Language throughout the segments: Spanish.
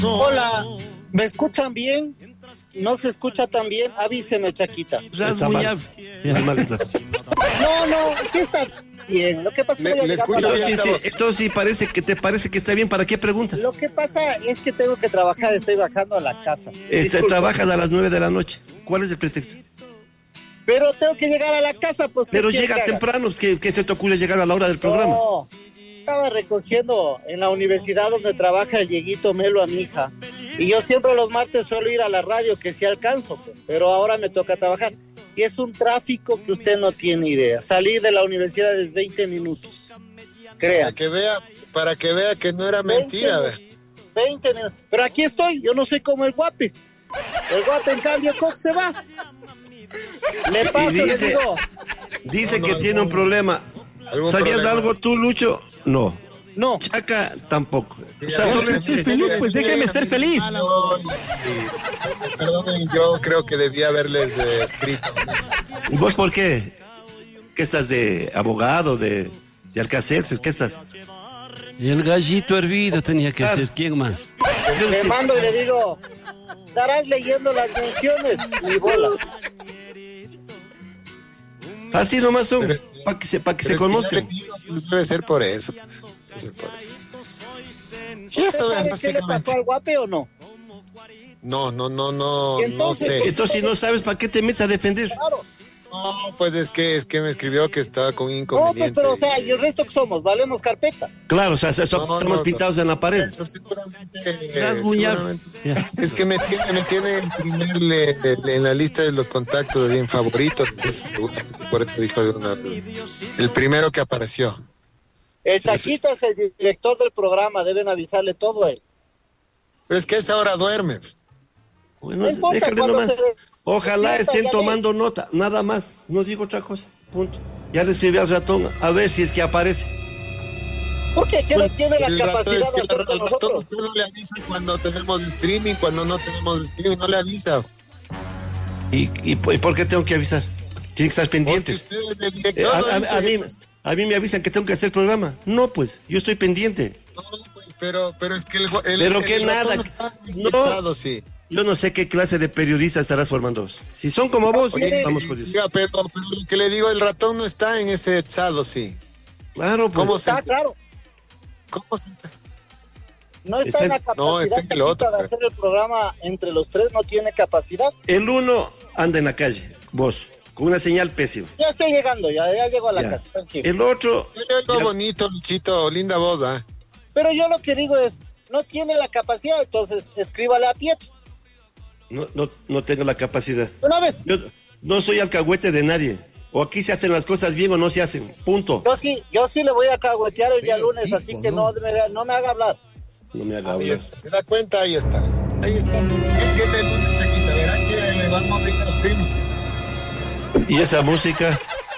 Hola, ¿me escuchan bien? ¿No se escucha tan bien? Avíseme, Chaquita. Está mal. Está mal está. No, sí está bien. Lo que pasa es que Le escucho bien. Entonces, sí te parece que está bien, ¿para qué preguntas? Lo que pasa es que tengo que trabajar, estoy bajando a la casa. Trabajas a las 9 de la noche. ¿Cuál es el pretexto? Pero tengo que llegar a la casa, pues. Pero llega temprano, ¿qué se te ocurre llegar a la hora del programa? No, estaba recogiendo en la universidad donde trabaja el Dieguito Melo a mi hija. Y yo siempre los martes suelo ir a la radio, que sí alcanzo, pues, pero ahora me toca trabajar. Y es un tráfico que usted no tiene idea. Salir de la universidad es 20 minutos. Crea. Para que vea que no era mentira. 20 minutos. Pero aquí estoy, yo no soy como el Guape. El Guape, en cambio, Cox se va. Le paso, le digo. Dice que tiene un problema. ¿Sabías algo tú, Lucho? No. Chaca tampoco. O sea, solo estoy feliz, pues déjeme ser feliz. Perdonen, yo creo que debía haberles escrito. ¿Y vos por qué? ¿Qué estás de abogado, de Alcacelser? ¿Qué estás? Y el gallito hervido tenía que ser. ¿Quién más? Le mando y le digo, estarás leyendo las menciones y bola. Así nomás son, para que se conozcan. Debe ser por eso, pues. Debe ser por eso. ¿Y eso, qué le pasó al Guape o no? No sé. Entonces, si no sabes, ¿para qué te metes a defender? Claro. No, pues es que me escribió que estaba con inconveniente. No, pues, pero o sea, ¿y el resto que somos? ¿Valemos carpeta? Claro, o sea, estamos pintados en la pared. Eso seguramente. Es que me tiene en la lista de los contactos de bien favoritos. Seguramente por eso dijo el primero que apareció. El Chaquita es el director del programa, deben avisarle todo a él. Pero es que a esa hora duerme. Bueno, no importa cuando Ojalá estén tomando nota, nada más, no digo otra cosa, punto. Ya le escribí al ratón, a ver si es que aparece. ¿Por qué? ¿Qué no tiene la capacidad de hacer con nosotros? Usted no le avisa cuando tenemos streaming, cuando no tenemos streaming, no le avisa. ¿Y por qué tengo que avisar? Tiene que estar pendiente. Porque usted es el director. A mí me avisan que tengo que hacer el programa. No, pues, yo estoy pendiente. No, pues, pero es que no, sí. Yo no sé qué clase de periodista estarás formando. Si son como vos, vamos por eso. Pero lo que le digo, el ratón no está en ese echado, sí. Claro, pues. ¿Cómo está? Claro. ¿Cómo se... No está en la capacidad de hacer el programa entre los tres, no tiene capacidad. El uno anda en la calle, vos, con una señal pésima. Ya estoy llegando, ya llego a la casa, tranquilo. El otro... bonito, Luchito, linda voz, ¿ah? Pero yo lo que digo es, no tiene la capacidad, entonces escríbale a Pietro. No tengo la capacidad. Una vez. Yo no soy alcahuete de nadie. O aquí se hacen las cosas bien o no se hacen. Punto. Yo sí le voy a alcahuetear el día lunes, así que no me haga hablar. No me haga hablar. ¿Se da cuenta? Ahí está. ¿Qué tiene el lunes, Chaquita? Verá que le vamos a ir a los primos. ¿Y esa música?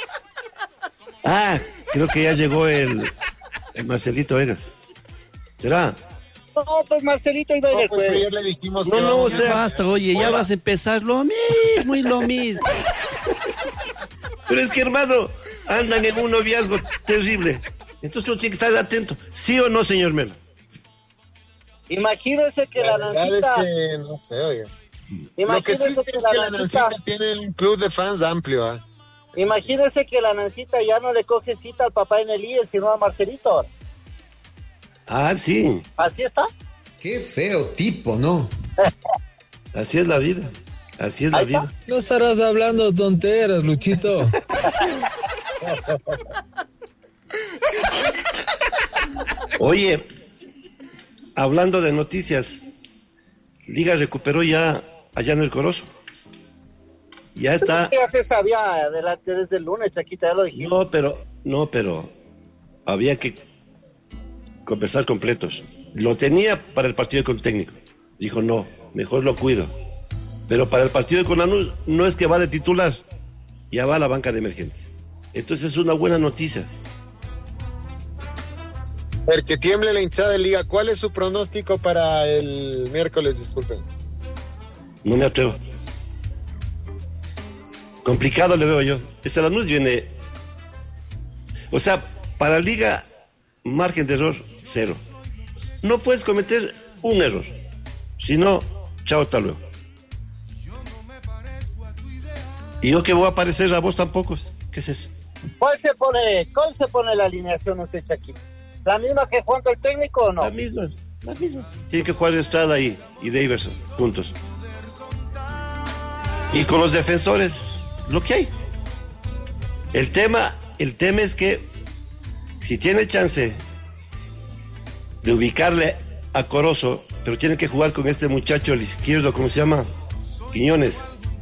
Creo que ya llegó el Marcelito Vegas. ¿Será? No, pues Marcelito iba a ir el jueves. Ayer le dijimos que o sea, basta, oye, ya vas a empezar lo mismo. Pero es que, hermano, andan en un noviazgo terrible. Entonces uno tiene que estar atento. ¿Sí o no, señor Melo? Imagínese que la Nancita... Es que, no sé, oiga. Lo que sí es que la Nancita tiene un club de fans amplio, ¿ah? Imagínese que la Nancita ya no le coge cita al papá en el IES, sino a Marcelito. Sí. ¿Así está? Qué feo tipo, ¿no? Así es la vida. Así es la vida. No estarás hablando tonteras, Luchito. Oye, hablando de noticias, Liga recuperó ya allá en el Corozo. Ya está. Ya se sabía desde el lunes, Chaquita, ya lo dijimos. No, pero había que conversar completos. Lo tenía para el partido con técnico. Dijo, no, mejor lo cuido. Pero para el partido con Lanús no es que va de titular, ya va a la banca de emergentes. Entonces es una buena noticia. El que tiemble la hinchada de Liga. ¿Cuál es su pronóstico para el miércoles? Disculpen. No me atrevo. Complicado le veo yo. Esta Lanús viene... O sea, para Liga, margen de error, 0. No puedes cometer un error. Si no, chao, hasta luego. Y yo que voy a aparecer a vos tampoco. ¿Qué es eso? ¿Cuál se pone la alineación usted, Chaquito? ¿La misma que jugando el técnico o no? La misma. Tiene que jugar Estrada y Daverson juntos. Y con los defensores, lo que hay. El tema es que si tiene chance de ubicarle a Corozo, pero tiene que jugar con este muchacho, el izquierdo, ¿cómo se llama? Quiñones.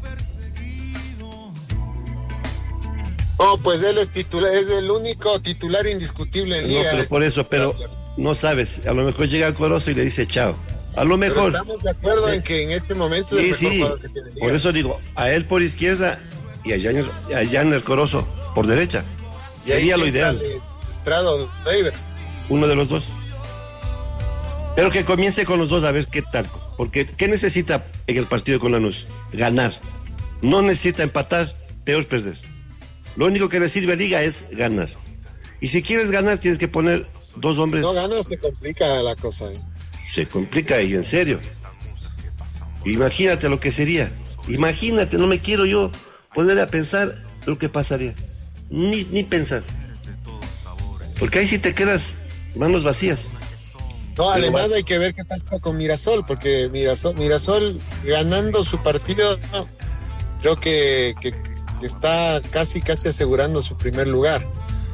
Oh, pues él es titular, es el único titular indiscutible en Liga. No, pero por eso, pero no sabes, a lo mejor llega Corozo y le dice chao. A lo mejor. Pero estamos de acuerdo en que en este momento es el mejor jugador que tiene Liga. Por eso digo, a él por izquierda y allá en el Corozo por derecha. Y sería ahí lo ideal. Estrada o Davis. Uno de los dos. Pero que comience con los dos a ver qué tal. Porque ¿qué necesita en el partido con Lanús? Ganar. No necesita empatar, peor perder. Lo único que le sirve a Liga es ganar. Y si quieres ganar, tienes que poner dos hombres. No ganas, se complica la cosa. Se complica, y en serio. Imagínate lo que sería. Imagínate, no me quiero yo poner a pensar lo que pasaría. Ni pensar. Porque ahí sí te quedas manos vacías. No, además hay que ver qué pasa con Mirasol, porque Mirasol ganando su partido, creo que está casi asegurando su primer lugar.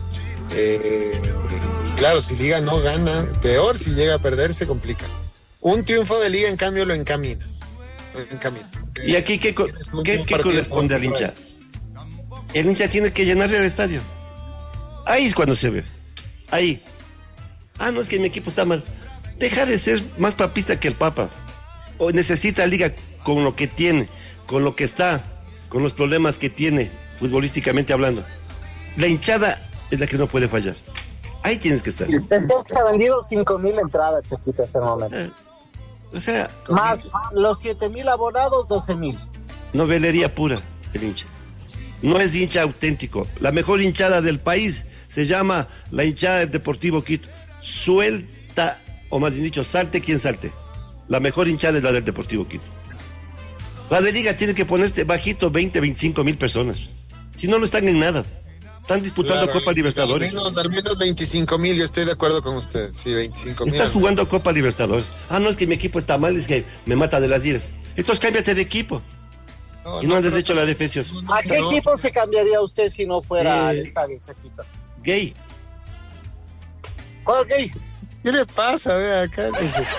Y claro, si Liga no gana, peor, si llega a perder se complica. Un triunfo de Liga, en cambio, lo encamina. ¿Y aquí qué corresponde al hincha? El hincha tiene que llenarle el estadio. Ahí es cuando se ve. Ahí. No, es que mi equipo está mal. Deja de ser más papista que el Papa. O necesita Liga con lo que tiene, con lo que está, con los problemas que tiene, futbolísticamente hablando. La hinchada es la que no puede fallar. Ahí tienes que estar. Entonces ha vendido 5,000 entradas, Chaquito, hasta el momento. O sea... Más los 7,000 abonados, 12,000. Novelería pura, el hincha. No es hincha auténtico. La mejor hinchada del país se llama la hinchada del Deportivo Quito. Suelta, o más bien dicho, salte quien salte. La mejor hinchada es la del Deportivo Quito. La de Liga tiene que ponerse bajito 20-25,000 personas. Si no, no están en nada. Están disputando Claro, Copa Libertadores. Al menos 25,000, yo estoy de acuerdo con usted. Sí, 25,000. Estás jugando Copa Libertadores. No, es que mi equipo está mal, es que me mata de las iras. Entonces cámbiate de equipo. No andes hecho la defensión. ¿A qué equipo se cambiaría usted si no fuera al estadio, Chaquito? Gay. ¿Cuál gay? ¿Qué le pasa? Vea acá.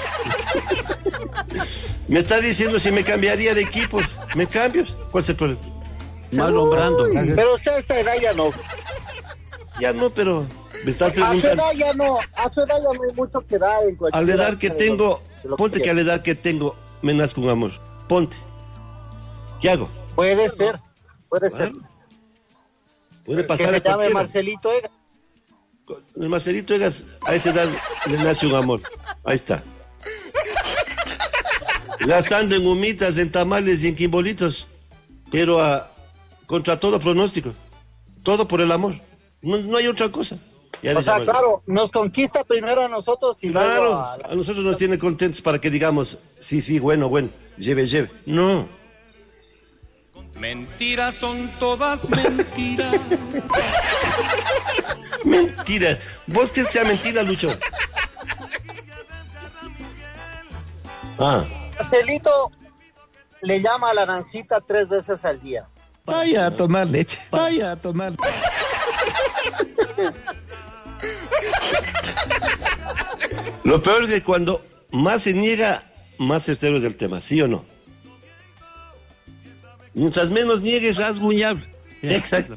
Me está diciendo si me cambiaría de equipo. ¿Me cambio? ¿Cuál es el problema? Mal nombrando. Pero usted a esta edad ya no. Ya no, pero me estás A su preguntando. edad ya no. A su edad ya no hay mucho que dar en cualquier. A la edad que tengo, de lo ponte que a la edad que tengo me nazco un amor. Ponte. ¿Qué hago? Puede ser. Puede ser. Puede Que pasar se a llame cualquiera. Marcelito Egas. El Marcelito Egas, a esa edad le nace un amor. Ahí está. Gastando en humitas, en tamales y en quimbolitos. Pero contra todo pronóstico. Todo por el amor. No hay otra cosa. Ya O sea, decíamos. claro, nos conquista primero a nosotros y luego Claro, a a nosotros nos tiene contentos para que digamos, sí, bueno, lleve. No. Mentiras son todas mentiras. Mentira. ¿Vos crees que sea mentira, Lucho? Marcelito le llama a la Nancita 3 veces al día. Vaya a tomar leche. Vaya a tomar. Lo peor es que cuando más se niega, más certero es del tema, ¿sí o no? Mientras menos niegues, haz guñable. Exacto.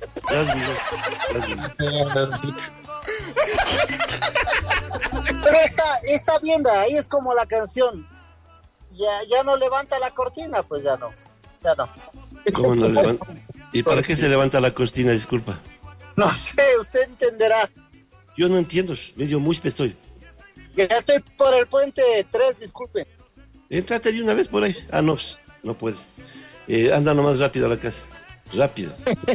Pero está bien, ¿verdad? Ahí es como la canción. Ya no levanta la cortina, pues ya no. ¿Cómo no levanta? ¿Y para qué se levanta la cortina? Disculpa. No sé, usted entenderá. Yo no entiendo, medio muspe estoy. Ya estoy por el puente 3, disculpen. Entrate de una vez por ahí. No puedes. Anda nomás rápido a la casa. Rápido.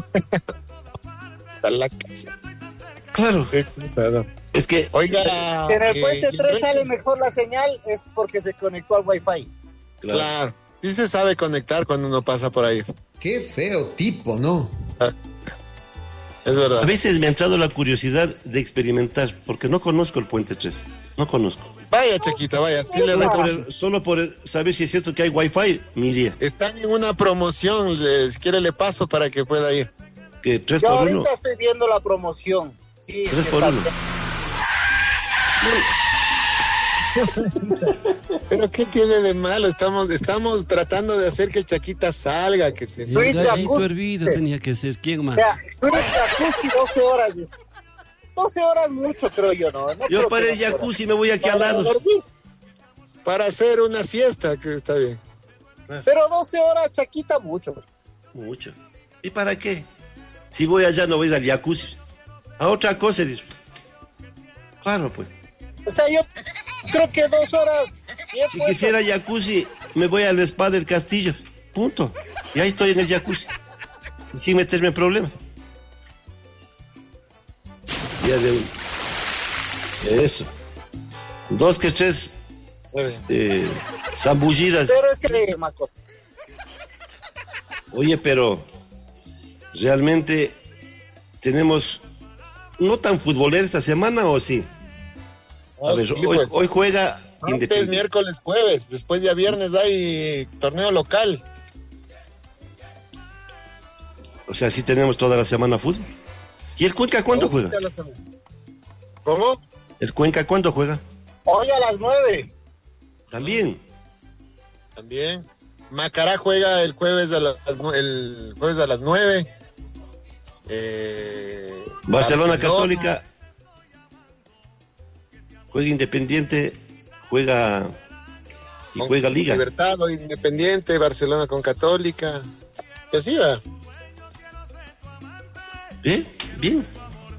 A la casa. Claro. Es que... Oiga. Si en el puente 3 sale mejor la señal, es porque se conectó al Wi-Fi. Claro. Sí se sabe conectar cuando uno pasa por ahí. Qué feo tipo, ¿no? Es verdad. A veces me ha entrado la curiosidad de experimentar, porque no conozco el Puente 3. No conozco. Vaya, Chaquita, vaya. Sí le recomiendo. Solo por saber si es cierto que hay wifi, me iría. Están en una promoción, si quiere le paso para que pueda ir. Que 3 Yo por 1. ahorita estoy viendo la promoción. Sí, 3 por 1. Pero ¿qué tiene de malo? Estamos tratando de hacer que Chaquita salga, que se... El gallito hervido tenía que ser. ¿Quién más? Mira, estoy en jacuzzi 12 horas. 12 horas mucho, creo yo, ¿no? Yo para el jacuzzi me voy aquí al lado. Para hacer una siesta, que está bien. Pero 12 horas, Chaquita, mucho. Mucho. ¿Y para qué? Si voy allá no voy al jacuzzi. A otra cosa, dice. Claro, pues. O sea, yo creo que 2 horas. Bien Si puesto. quisiera jacuzzi, me voy al spa del castillo. Punto. Y ahí estoy en el jacuzzi. Sin meterme en problemas. Ya de eso. 2 que 3 zambullidas. Pero es que hay más cosas. Oye, pero realmente tenemos no tan futbolero esta semana, ¿o sí? A ver, Sí, hoy juega antes Independiente. miércoles, jueves, después ya viernes hay torneo local. O sea, sí tenemos toda la semana fútbol. ¿Y el Cuenca cuándo juega? ¿Cómo? ¿El Cuenca cuándo juega? Hoy a las 9. También. También. Macará juega el jueves a las 9. Barcelona Católica juega Independiente, juega Liga. Libertad, hoy Independiente, Barcelona con Católica. Y así va. Bien.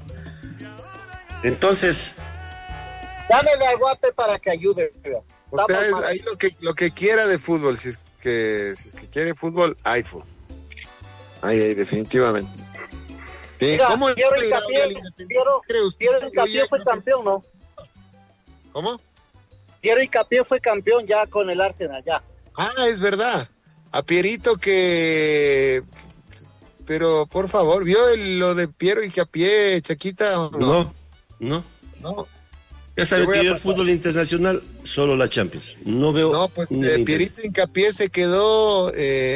Entonces, Dámele al Guape para que ayude. Usted ahí lo que quiera de fútbol, si es que quiere fútbol, hay fútbol. Ahí, definitivamente. Sí, Mira, ¿cómo Piero le irá Hincapié, al Independiente? ¿Cree usted Piero que Hincapié hoy fue hay- campeón, ¿no? ¿Cómo? Piero Hincapié fue campeón ya con el Arsenal, ya. Ah, es verdad. A Pierito que... Pero, por favor, ¿vio lo de Piero Hincapié, Chaquita? ¿O no? no. No. Ya sabe ¿Qué voy que a yo el pasar? fútbol internacional, solo la Champions. No veo. No, pues ni el Pierito Hincapié se quedó...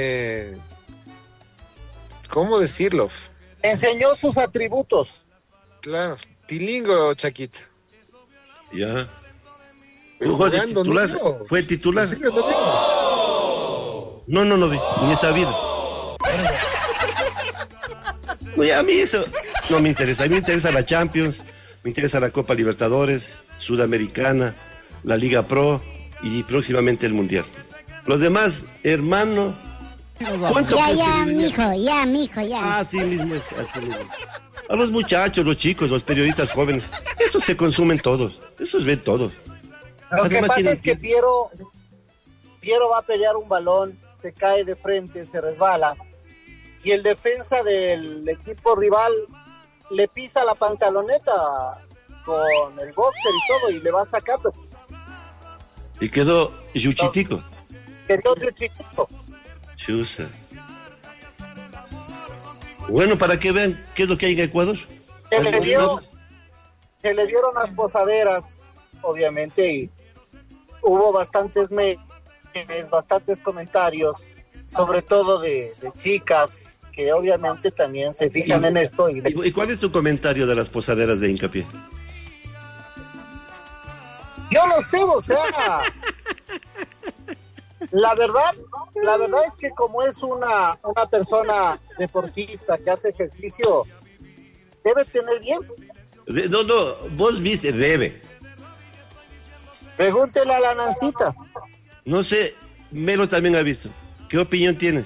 ¿Cómo decirlo? Enseñó sus atributos. Claro, tilingo, Chaquita. Ya. Pero ¿Jugó de jugando, titular? ¿no vio? ¿Fue titular? ¿En serio no vio? No vi, ni he sabido. Oye, a mí eso no me interesa. A mí me interesa la Champions, me interesa la Copa Libertadores, Sudamericana, la Liga Pro y próximamente el Mundial. Los demás, hermano, ¿cuánto Ya, cuesta ya, el Mundial? mijo, ya. Así mismo es, así mismo. A los muchachos, los chicos, los periodistas jóvenes, eso se consumen todos, esos ven todos. Lo que Además, pasa tienen es que Piero va a pelear un balón, se cae de frente, se resbala, y el defensa del equipo rival le pisa la pantaloneta con el boxer y todo, y le va sacando. Y quedó yuchitico. Quedó de chiquito. Chusa. Bueno, para que vean qué es lo que hay en Ecuador. Se le vieron las posaderas, obviamente, y hubo bastantes memes, bastantes comentarios, sobre todo de chicas que obviamente también se fijan en esto. ¿Y cuál es tu comentario de las posaderas de Hincapié? Yo no sé, o sea, la verdad es que como es una persona deportista que hace ejercicio, debe tener bien. No, vos viste, debe. Pregúntele a la Nancita. No sé, Melo también ha visto. ¿Qué opinión tienes?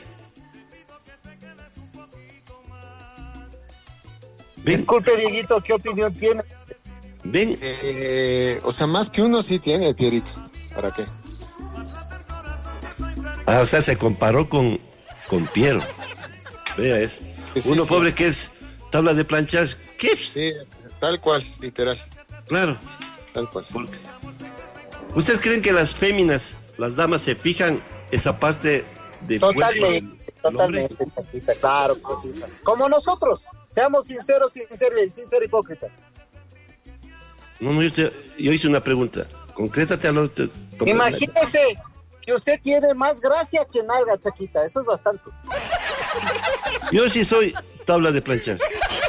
¿Ven? Disculpe, Dieguito, ¿qué opinión tiene? ¿Ven? O sea, más que uno sí tiene, Pierito. ¿Para qué? Ah, o sea, se comparó con Piero. Vea eso. Sí, Uno sí. pobre que es tabla de planchar. ¿Qué? Sí, tal cual, literal. Claro. Tal cual. ¿Ustedes creen que las féminas, las damas, se fijan esa parte de Totalmente, Chaquita, claro, Chaquita. Como nosotros, seamos sinceros, sin ser hipócritas. No, yo hice una pregunta. Concrétate a lo... Imagínese que usted tiene más gracia que nalga, Chaquita. Eso es bastante. Yo sí soy tabla de planchar.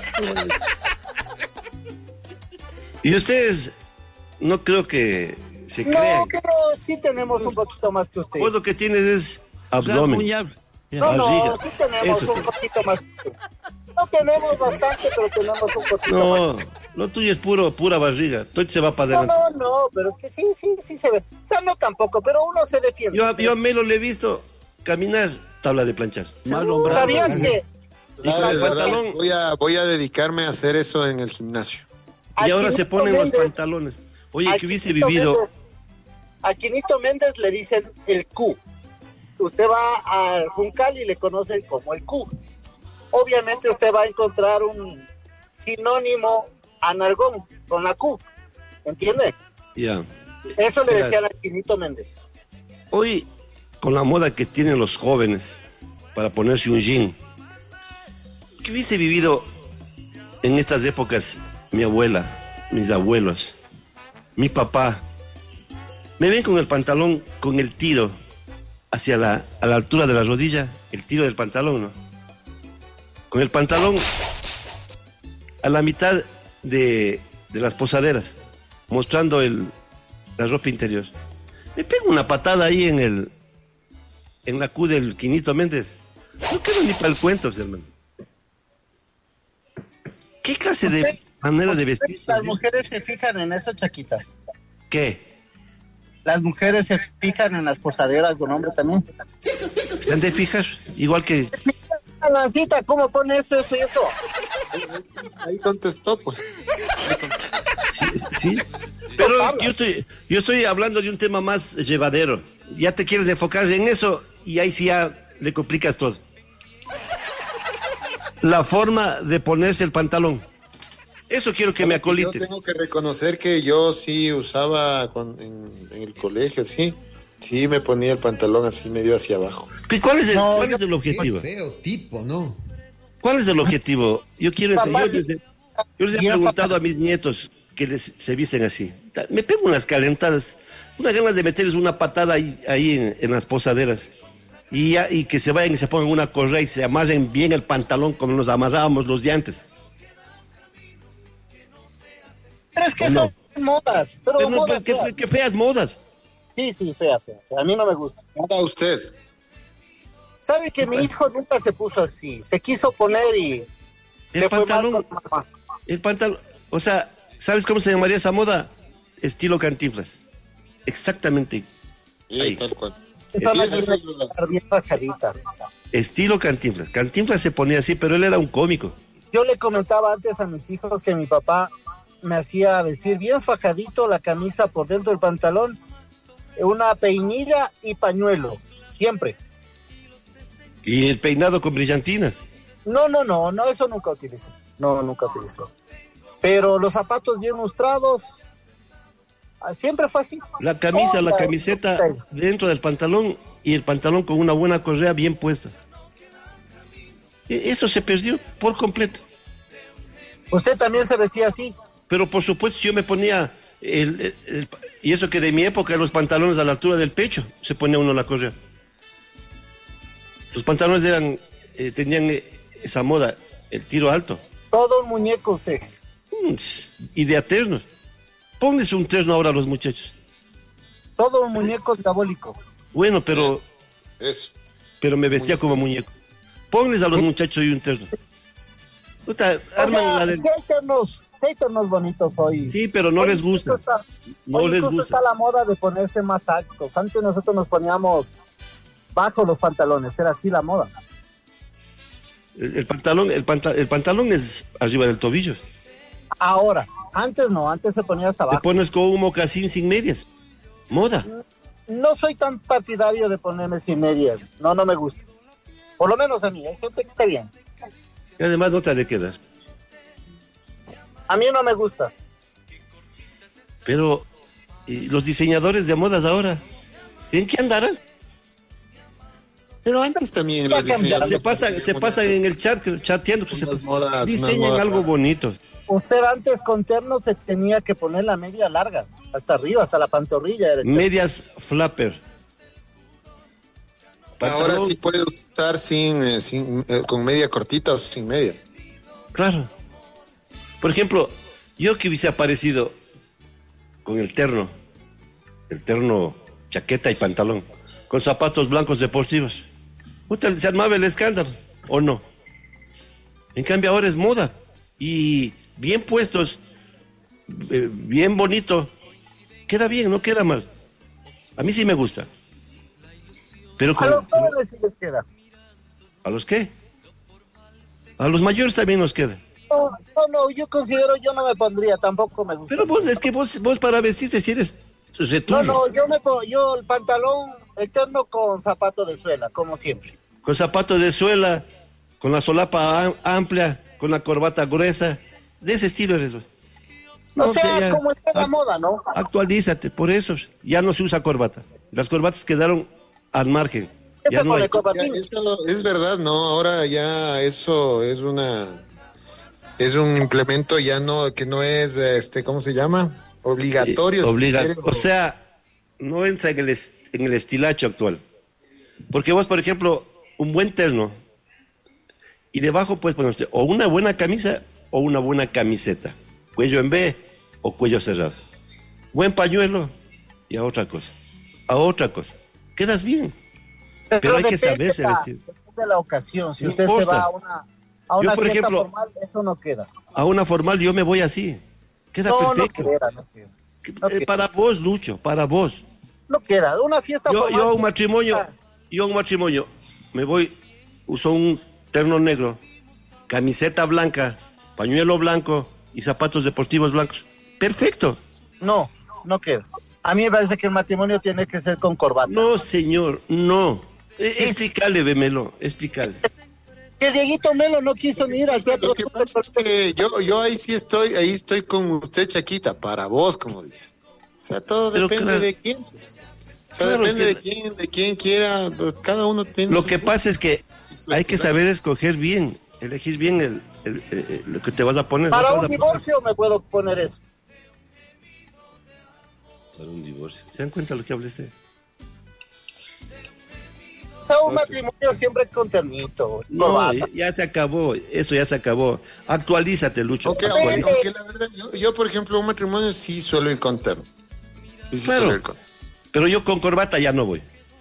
Y ustedes no creo que se crean. No, pero sí tenemos un poquito más que usted. Vos lo que tienes es abdomen. No, sí tenemos Eso un poquito más que usted. No tenemos bastante, pero tenemos un poquito más. No, lo tuyo es pura barriga. Todo se va para adelante. No, pero es que sí se ve. O sea, no tampoco, pero uno se defiende. Yo a Melo le he visto caminar tabla de planchar. ¿Sabían que? Es verdad, voy a dedicarme a hacer eso en el gimnasio. Y ahora se ponen los pantalones. Oye, que hubiese vivido... A Quinito Méndez le dicen el Q. Usted va al Juncal y le conocen como el Q. Obviamente usted va a encontrar un sinónimo a nalgón con la Q. ¿Entiende? Ya. Eso le decían a Quinito Méndez. Hoy, con la moda que tienen los jóvenes para ponerse un jean, que hubiese vivido en estas épocas mi abuela, mis abuelos, mi papá, me ven con el pantalón, con el tiro a la altura de la rodilla, el tiro del pantalón, ¿no? Con el pantalón a la mitad de las posaderas, mostrando la ropa interior. Me pego una patada ahí en la Q del Quinito Méndez. No quedo ni para el cuento, hermano. ¿Qué clase de manera de vestirse? Las mujeres se fijan en eso, Chaquita. ¿Qué? Las mujeres se fijan en las posaderas de un hombre también. ¿Se han de fijar? Igual que... Lancita, ¿cómo pone eso y eso? Ahí contestó, pues. Sí. Pero yo estoy hablando de un tema más llevadero. Ya te quieres enfocar en eso y ahí sí ya le complicas todo. La forma de ponerse el pantalón. Eso quiero que me acolite. Yo tengo que reconocer que yo sí usaba en el colegio, sí. Sí, me ponía el pantalón así medio hacia abajo. ¿Cuál es el objetivo? Feo tipo, ¿no? ¿Cuál es el objetivo? Yo quiero Papá, yo les he preguntado a mis nietos que se visten así. Me pego unas calentadas, unas ganas de meterles una patada ahí en las posaderas. Y que se vayan y se pongan una correa y se amarren bien el pantalón como nos amarrábamos los de antes. Pero es que son modas. Pero modas, ¿Qué feas modas? Sí, fea. A mí no me gusta. Para usted. ¿Sabe que mi hijo nunca se puso así? Se quiso poner y... El pantalón, o sea, ¿sabes cómo se llamaría esa moda? Estilo Cantinflas. Exactamente. Sí, tal cual. Esta máquina estar bien bajadita. Estilo Cantinflas. Cantinflas se ponía así, pero él era un cómico. Yo le comentaba antes a mis hijos que mi papá me hacía vestir bien fajadito, la camisa por dentro del pantalón, una peinilla y pañuelo, siempre. Y el peinado con brillantina. No, eso nunca utilicé. Nunca utilicé. Pero los zapatos bien lustrados, siempre fue así. La camiseta dentro del pantalón y el pantalón con una buena correa bien puesta. Eso se perdió por completo. ¿Usted también se vestía así? Pero por supuesto yo me ponía y eso que de mi época los pantalones a la altura del pecho se ponía uno la correa. Los pantalones tenían esa moda, el tiro alto. Todo un muñeco usted. Y de ternos. Pónganse un terno ahora a los muchachos. Todo un muñeco diabólico. Bueno, pero... Eso. Pero me vestía como muñeco. Pónganles a los muchachos y un terno. Si hay ternos bonitos hoy. Sí, pero no les gusta. Incluso está la moda de ponerse más altos. Antes nosotros nos poníamos bajo los pantalones, era así la moda. El pantalón es arriba del tobillo. Ahora, antes no, antes se ponía hasta abajo. Te pones con un mocasín sin medias. Moda. No soy tan partidario de ponerme sin medias. No me gusta. Por lo menos a mí, hay gente que está bien. Y además no te ha de quedar. A mí no me gusta. Pero los diseñadores de modas ahora, ¿en qué andarán? Pero antes también los diseñadores se pasan en el chat, chateando, que diseñan algo bonito. Usted antes con terno se tenía que poner la media larga, hasta arriba, hasta la pantorrilla. Medias flapper. Ahora sí puede usar con media cortita o sin media. Claro. Por ejemplo, yo que hubiese aparecido con el terno chaqueta y pantalón, con zapatos blancos deportivos, puta, se armaba el escándalo, ¿o no? En cambio ahora es moda, y bien puestos, bien bonito, queda bien, no queda mal. A mí sí me gusta. Pero a los jóvenes sí les queda. ¿A los qué? A los mayores también nos queda. No, yo considero, yo no me pondría, tampoco me gusta. Pero vos para vestirte si eres retuyo. No, yo el pantalón, el terno con zapato de suela, como siempre. Con zapato de suela, con la solapa amplia, con la corbata gruesa, de ese estilo eres vos. O sea, como está la moda, ¿no? Actualízate, por eso ya no se usa corbata. Las corbatas quedaron al margen. Eso no es verdad, ¿no? Ahora ya eso es un implemento ya no, que no es, ¿cómo se llama? Obligatorio. O sea, no entra en el estilacho actual. Porque vos, por ejemplo, un buen terno, y debajo puedes poner usted o una buena camisa o una buena camiseta. Cuello en B o cuello cerrado. Buen pañuelo y a otra cosa. Quedas bien. Pero hay que saberse vestir. Depende de la ocasión. Si usted se va a una por fiesta ejemplo, formal, eso no queda. A una formal yo me voy así. Queda perfecto. No queda. Para vos, Lucho, para vos. No queda. Una fiesta formal. Yo a un matrimonio me voy, uso un terno negro, camiseta blanca, pañuelo blanco y zapatos deportivos blancos. Perfecto. No queda. A mí me parece que el matrimonio tiene que ser con corbata. No, señor, no. Explícale, Melo, explícale. El Dieguito Melo no quiso ni ir al teatro. Lo que pasa es que yo ahí estoy con usted, Chaquita, para vos, como dice. O sea, todo depende de quién, pues. O sea, depende de quién quiera, cada uno tiene... Lo que pasa es que hay que saber escoger bien, elegir bien lo que te vas a poner. Para un divorcio me puedo poner eso. Para un divorcio. ¿Se dan cuenta lo que hablé? O sea, un matrimonio siempre con ternito. No, ya se acabó, eso ya se acabó. Actualízate, Lucho. Aunque la verdad, yo, por ejemplo, un matrimonio sí suelo ir con terno. Sí, claro, pero yo con corbata ya no voy.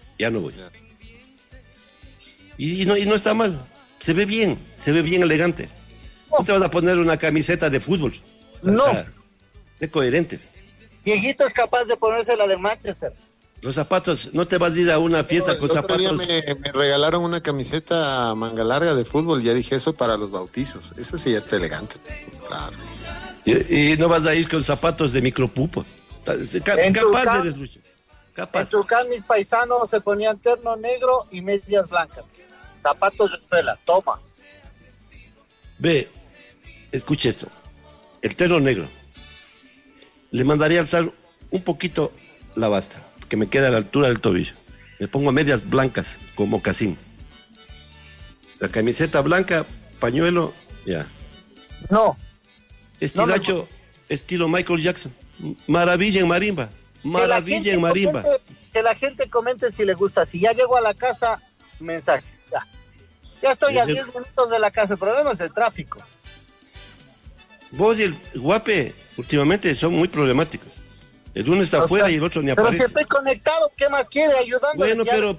Y no está mal. Se ve bien elegante. No te vas a poner una camiseta de fútbol. No. O sea, sé coherente. Dieguito es capaz de ponerse la de Manchester. Los zapatos, no te vas a ir a una fiesta con zapatos. Día me regalaron una camiseta manga larga de fútbol, ya dije eso para los bautizos. Eso sí ya está elegante. Claro. Y no vas a ir con zapatos de micropupo. Capaz eres, Lucho. Capaz. En Tucán mis paisanos se ponían terno negro y medias blancas. Zapatos de suela, toma. Ve, escuche esto. El terno negro. Le mandaría alzar un poquito la basta, que me queda a la altura del tobillo. Me pongo medias blancas con mocasín. La camiseta blanca, pañuelo, ya. No. Estilacho, estilo Michael Jackson. Maravilla en marimba. Maravilla en marimba. Que la gente comente si le gusta. Si ya llego a la casa, mensajes. Ya estoy a 10 minutos de la casa. El problema es el tráfico. Vos y el Guape últimamente son muy problemáticos. El uno está afuera y el otro ni aparece. Pero si estoy conectado, ¿qué más quiere? Ayudándole. Bueno,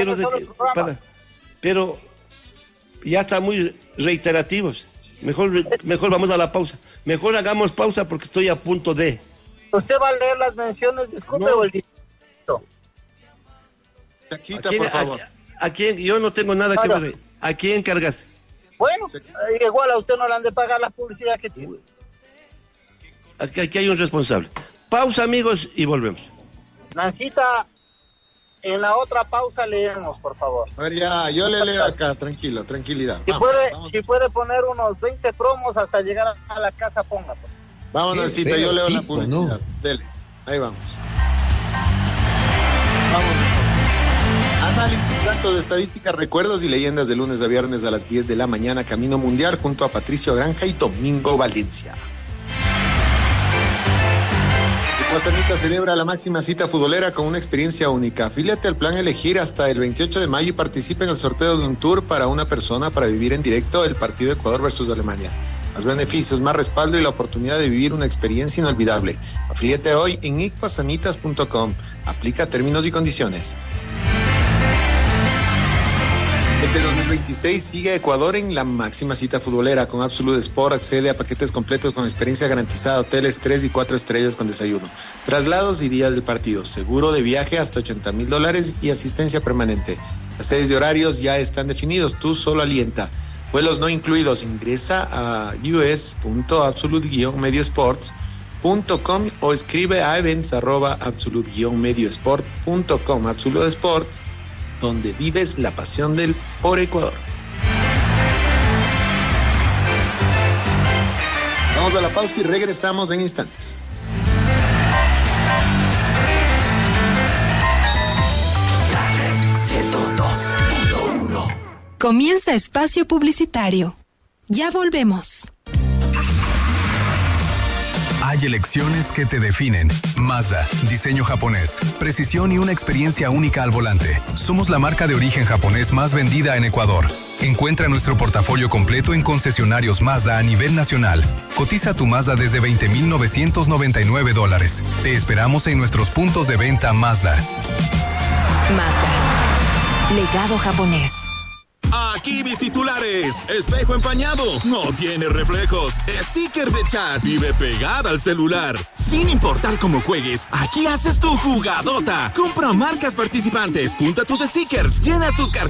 pero ya están muy reiterativos. Mejor vamos a la pausa. Mejor hagamos pausa porque estoy a punto de... ¿Usted va a leer las menciones? Disculpe, o el dictado. Chaquita, por favor. ¿A quién? Yo no tengo nada que ver. ¿A quién cargas? Bueno, igual a usted no le han de pagar la publicidad que tiene. Aquí hay un responsable. Pausa, amigos, y volvemos. Nancita, en la otra pausa leemos, por favor. A ver, ya, yo le leo acá, tranquilidad. Si puede poner unos 20 promos hasta llegar a la casa, ponga. Vamos, Nancita, yo leo la publicidad. ¿No? Dele, ahí vamos. Vamos. Análisis, datos, estadísticas, recuerdos y leyendas de lunes a viernes a las 10 de la mañana, Camino Mundial, junto a Patricio Granja y Domingo Valencia. Guasanita celebra la máxima cita futbolera con una experiencia única. Afíliate al plan Elegir hasta el 28 de mayo y participa en el sorteo de un tour para una persona para vivir en directo el partido Ecuador versus Alemania. Más beneficios, más respaldo y la oportunidad de vivir una experiencia inolvidable. Afíliate hoy en icguasanitas.com. Aplica términos y condiciones. Este 2026 sigue Ecuador en la máxima cita futbolera. Con Absolute Sport accede a paquetes completos con experiencia garantizada, hoteles 3 y 4 estrellas con desayuno, traslados y días del partido, seguro de viaje hasta $80,000 y asistencia permanente. Las sedes y horarios ya están definidos, tú solo alienta. Vuelos no incluidos. Ingresa a us.absolute-mediosports.com o escribe a events@absolute-mediosport.com. Absolute Sport, donde vives la pasión por Ecuador. Vamos a la pausa y regresamos en instantes. Comienza espacio publicitario. Ya volvemos. Hay elecciones que te definen. Mazda, diseño japonés, precisión y una experiencia única al volante. Somos la marca de origen japonés más vendida en Ecuador. Encuentra nuestro portafolio completo en concesionarios Mazda a nivel nacional. Cotiza tu Mazda desde $20,999. Te esperamos en nuestros puntos de venta Mazda. Mazda, legado japonés. Aquí mis titulares. Espejo empañado, no tiene reflejos. Sticker de chat, vive pegada al celular. Sin importar cómo juegues, aquí haces tu jugadota. Compra marcas participantes, junta tus stickers, llena tus carteras